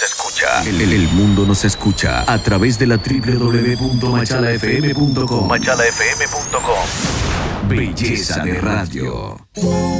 nos escucha. El mundo nos escucha a través de la www.machalafm.com. Machalafm.com. Belleza de radio.